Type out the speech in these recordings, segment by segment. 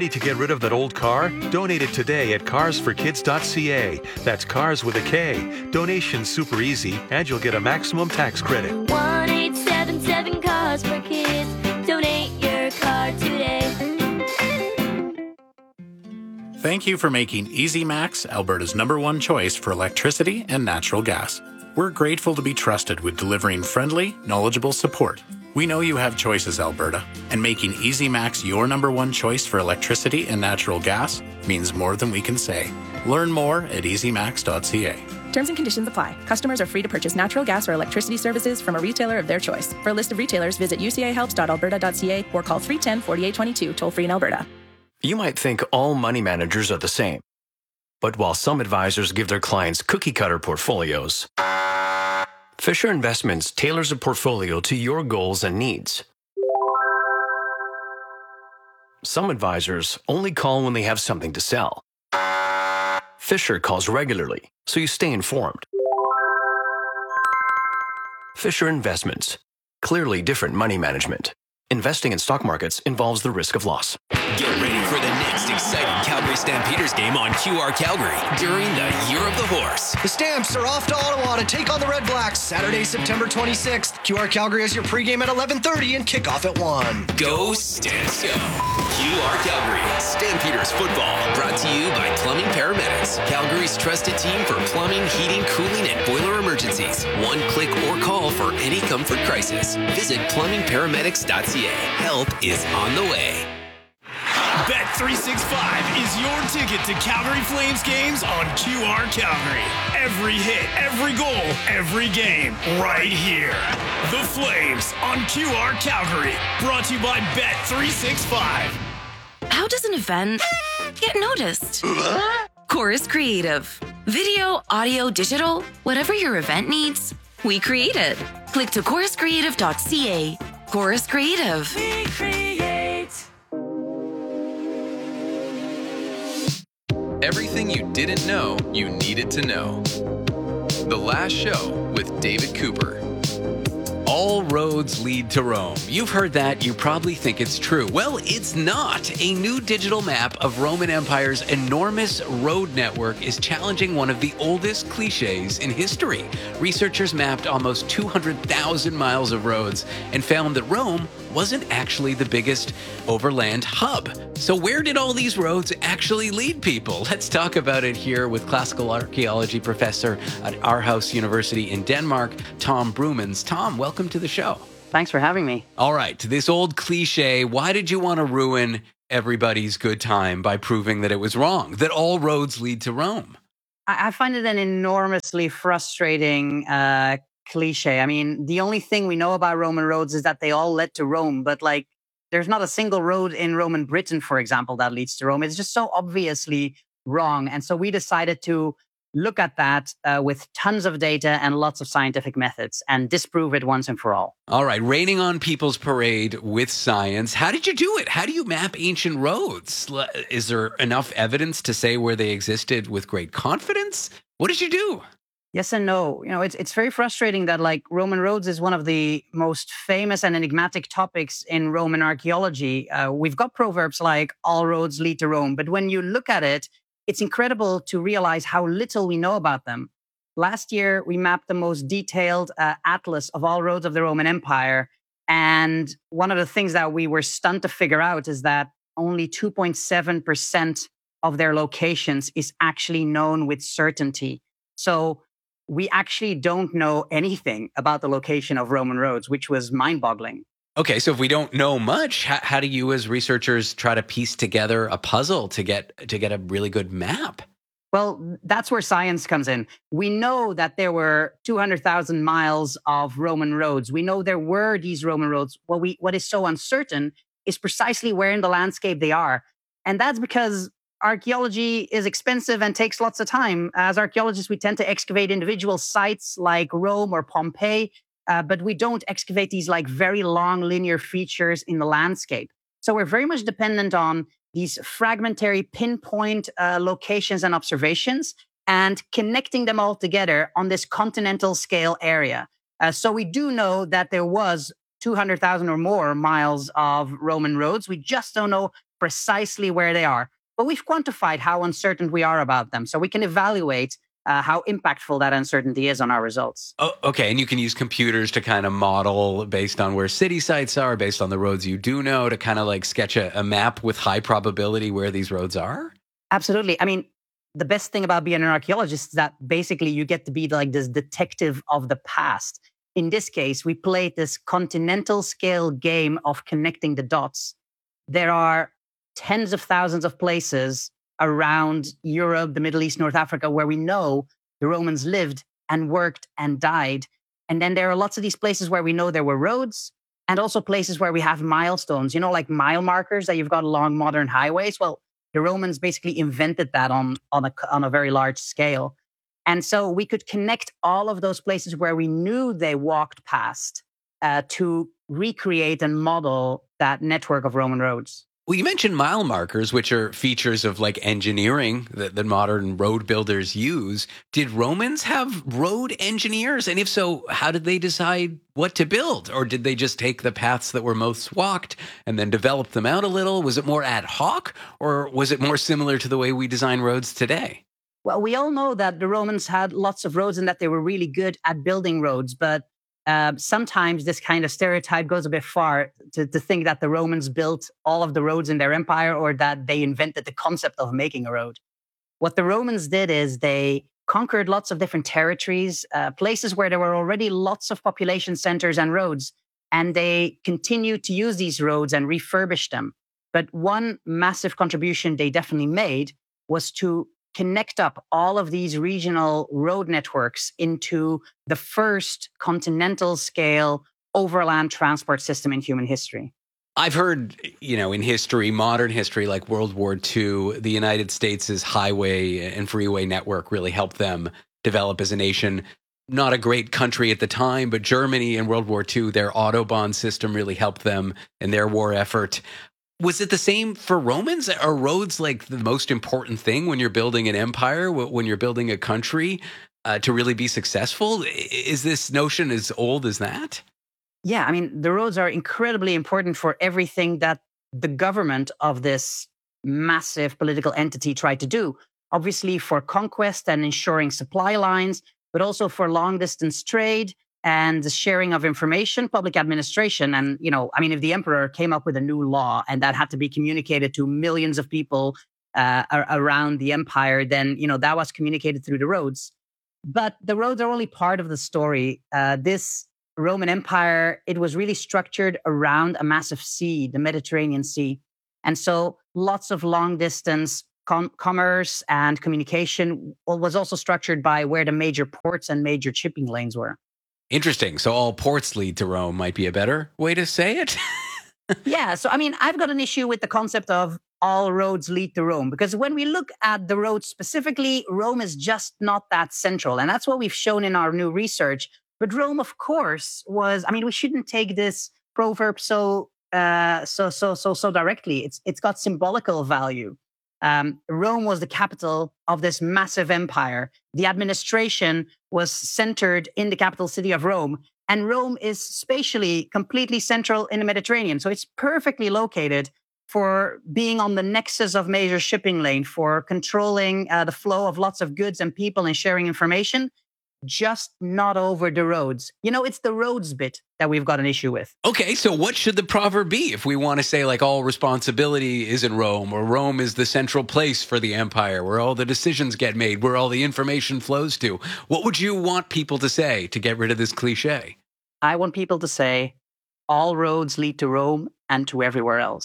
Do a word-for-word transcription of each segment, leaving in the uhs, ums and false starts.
Ready to get rid of that old car? Donate it today at cars for kids dot c a. That's cars with a K. Donation's super easy, and you'll get a maximum tax credit. one eight seven seven Cars for Kids. Donate your car today. Thank you for making EasyMax Alberta's number one choice for electricity and natural gas. We're grateful to be trusted with delivering friendly, knowledgeable support. We know you have choices, Alberta, and making EasyMax your number one choice for electricity and natural gas means more than we can say. Learn more at easy max dot c a. Terms and conditions apply. Customers are free to purchase natural gas or electricity services from a retailer of their choice. For a list of retailers, visit u c a helps dot alberta dot c a or call three one zero, four eight two two, toll free in Alberta. You might think all money managers are the same. But while some advisors give their clients cookie-cutter portfolios, Fisher Investments tailors a portfolio to your goals and needs. Some advisors only call when they have something to sell. Fisher calls regularly, so you stay informed. Fisher Investments. Clearly different money management. Investing in stock markets involves the risk of loss. Get ready for the next exciting Calgary Stampeders game on Q R Calgary during the Year of the Horse. The Stamps are off to Ottawa to take on the Red Blacks Saturday, September twenty-sixth. Q R Calgary has your pregame at eleven thirty and kickoff at one. Go Stamps go! Q R Calgary Stampeders football brought to you by Plumbing Paramedics, Calgary's trusted team for plumbing, heating, cooling, and boiler emergencies. One click or call for any comfort crisis. Visit plumbing paramedics dot c a. Help is on the way. Bet three sixty-five is your ticket to Calgary Flames games on Q R Calgary. Every hit, every goal, every game, right here. The Flames on Q R Calgary. Brought to you by Bet three sixty-five. How does an event get noticed? Chorus Creative. Video, audio, digital, whatever your event needs, we create it. Click to chorus creative dot c a. Chorus Creative. We create. Everything you didn't know you needed to know. The Last Show with David Cooper. All roads lead to Rome. You've heard that. You probably think it's true. Well, it's not. A new digital map of Roman Empire's enormous road network is challenging one of the oldest cliches in history. Researchers mapped almost two hundred thousand miles of roads and found that Rome wasn't actually the biggest overland hub. So where did all these roads actually lead people? Let's talk about it here with classical archaeology professor at Aarhus University in Denmark, Tom Broomans. Tom, welcome to the show. Thanks for having me. All right, this old cliche, why did you want to ruin everybody's good time by proving that it was wrong, that all roads lead to Rome? I, I find it an enormously frustrating uh, cliche. I mean, the only thing we know about Roman roads is that they all led to Rome, but like, there's not a single road in Roman Britain, for example, that leads to Rome. It's just so obviously wrong. And so we decided to look at that uh, with tons of data and lots of scientific methods and disprove it once and for all. All right, raining on people's parade with science. How did you do it? How do you map ancient roads? Is there enough evidence to say where they existed with great confidence? What did you do? Yes and no. You know, it's it's very frustrating that like Roman roads is one of the most famous and enigmatic topics in Roman archaeology. Uh, we've got proverbs like all roads lead to Rome, but when you look at it, it's incredible to realize how little we know about them. Last year, we mapped the most detailed uh, atlas of all roads of the Roman Empire. And one of the things that we were stunned to figure out is that only two point seven percent of their locations is actually known with certainty. So we actually don't know anything about the location of Roman roads, which was mind-boggling. Okay, so if we don't know much, how, how do you as researchers try to piece together a puzzle to get to get a really good map? Well, that's where science comes in. We know that there were two hundred thousand miles of Roman roads. We know there were these Roman roads. What we what is so uncertain is precisely where in the landscape they are. And that's because archaeology is expensive and takes lots of time. As archaeologists, we tend to excavate individual sites like Rome or Pompeii, uh, but we don't excavate these like very long linear features in the landscape. So we're very much dependent on these fragmentary pinpoint uh, locations and observations and connecting them all together on this continental scale area. Uh, so we do know that there was two hundred thousand or more miles of Roman roads. We just don't know precisely where they are, but we've quantified how uncertain we are about them. So we can evaluate uh, how impactful that uncertainty is on our results. Oh, okay, and you can use computers to kind of model based on where city sites are, based on the roads you do know, to kind of like sketch a, a map with high probability where these roads are? Absolutely. I mean, the best thing about being an archaeologist is that basically you get to be like this detective of the past. In this case, we played this continental scale game of connecting the dots. There are tens of thousands of places around Europe, the Middle East, North Africa, where we know the Romans lived and worked and died. And then there are lots of these places where we know there were roads, and also places where we have milestones, you know, like mile markers that you've got along modern highways. Well, the Romans basically invented that on, on, a, on a very large scale. And so we could connect all of those places where we knew they walked past uh, to recreate and model that network of Roman roads. Well, you mentioned mile markers, which are features of like engineering that, that modern road builders use. Did Romans have road engineers? And if so, how did they decide what to build? Or did they just take the paths that were most walked and then develop them out a little? Was it more ad hoc, or was it more similar to the way we design roads today? Well, we all know that the Romans had lots of roads and that they were really good at building roads, but Uh, sometimes this kind of stereotype goes a bit far to, to think that the Romans built all of the roads in their empire, or that they invented the concept of making a road. What the Romans did is they conquered lots of different territories, uh, places where there were already lots of population centers and roads, and they continued to use these roads and refurbish them. But one massive contribution they definitely made was to connect up all of these regional road networks into the first continental scale overland transport system in human history. I've heard, you know, in history, modern history, like World War Two, the United States' highway and freeway network really helped them develop as a nation. Not a great country at the time, but Germany in World War Two, their Autobahn system really helped them in their war effort. Was it the same for Romans? Are roads like the most important thing when you're building an empire, when you're building a country uh, to really be successful? Is this notion as old as that? Yeah, I mean, the roads are incredibly important for everything that the government of this massive political entity tried to do. Obviously for conquest and ensuring supply lines, but also for long distance trade and the sharing of information, public administration. And, you know, I mean, if the emperor came up with a new law and that had to be communicated to millions of people uh, around the empire, then, you know, that was communicated through the roads. But the roads are only part of the story. Uh, this Roman Empire, it was really structured around a massive sea, the Mediterranean Sea. And so lots of long distance com- commerce and communication was also structured by where the major ports and major shipping lanes were. Interesting. So all ports lead to Rome might be a better way to say it. Yeah. So, I mean, I've got an issue with the concept of all roads lead to Rome, because when we look at the roads specifically, Rome is just not that central. And that's what we've shown in our new research. But Rome, of course, was, I mean, we shouldn't take this proverb so, uh, so, so, so, so directly. It's, it's got symbolical value. Um, Rome was the capital of this massive empire. The administration was centered in the capital city of Rome. And Rome is spatially completely central in the Mediterranean. So it's perfectly located for being on the nexus of major shipping lane, for controlling uh, the flow of lots of goods and people and sharing information, just not over the roads. You know, it's the roads bit that we've got an issue with. Okay, so what should the proverb be if we want to say like all responsibility is in Rome, or Rome is the central place for the empire, where all the decisions get made, where all the information flows to? What would you want people to say to get rid of this cliche? I want people to say, all roads lead to Rome and to everywhere else.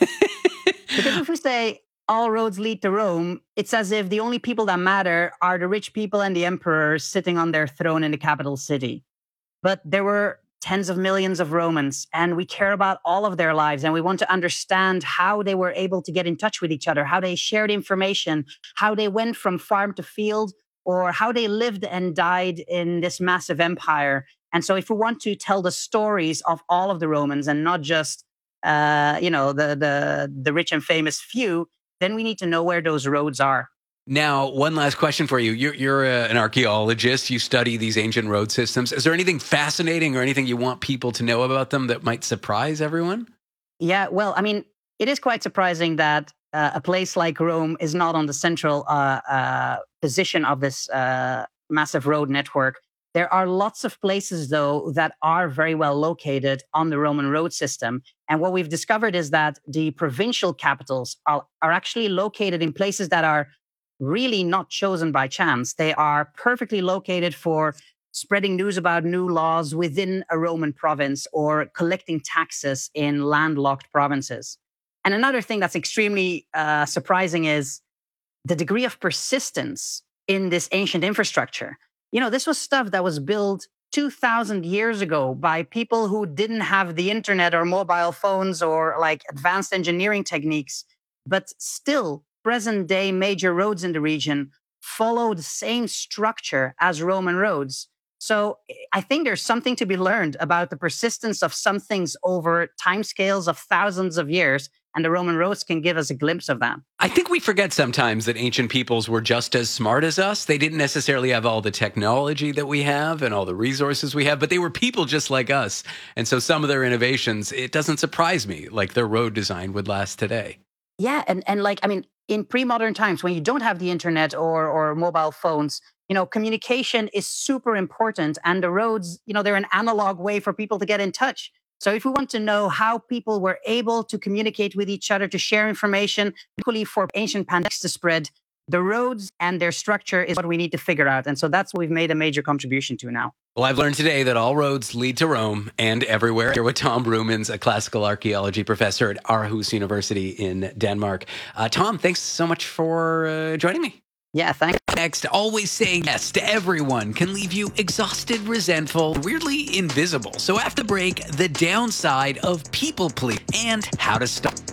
Because if we say, all roads lead to Rome, it's as if the only people that matter are the rich people and the emperors sitting on their throne in the capital city. But there were tens of millions of Romans, and we care about all of their lives, and we want to understand how they were able to get in touch with each other, how they shared information, how they went from farm to field, or how they lived and died in this massive empire. And so if we want to tell the stories of all of the Romans and not just, uh, you know, the, the, the rich and famous few, then we need to know where those roads are. Now, one last question for you. You're, you're a, an archaeologist. You study these ancient road systems. Is there anything fascinating or anything you want people to know about them that might surprise everyone? Yeah, well, I mean, it is quite surprising that uh, a place like Rome is not on the central uh, uh, position of this uh, massive road network. There are lots of places, though, that are very well located on the Roman road system. And what we've discovered is that the provincial capitals are, are actually located in places that are really not chosen by chance. They are perfectly located for spreading news about new laws within a Roman province or collecting taxes in landlocked provinces. And another thing that's extremely uh, surprising is the degree of persistence in this ancient infrastructure. You know, this was stuff that was built two thousand years ago by people who didn't have the internet or mobile phones or like advanced engineering techniques, but still present day major roads in the region follow the same structure as Roman roads. So I think there's something to be learned about the persistence of some things over timescales of thousands of years. And the Roman roads can give us a glimpse of that. I think we forget sometimes that ancient peoples were just as smart as us. They didn't necessarily have all the technology that we have and all the resources we have, but they were people just like us. And so some of their innovations, it doesn't surprise me, like their road design would last today. Yeah, and, and like, I mean, in pre-modern times, when you don't have the internet or, or mobile phones, you know, communication is super important. And the roads, you know, they're an analog way for people to get in touch. So if we want to know how people were able to communicate with each other, to share information, equally for ancient pandemics to spread, the roads and their structure is what we need to figure out. And so that's what we've made a major contribution to now. Well, I've learned today that all roads lead to Rome and everywhere. Here with Tom Broomans, a classical archaeology professor at Aarhus University in Denmark. Uh, Tom, thanks so much for uh, joining me. Yeah, thanks. Next, always saying yes to everyone can leave you exhausted, resentful, weirdly invisible. So after break, the downside of people please and how to stop.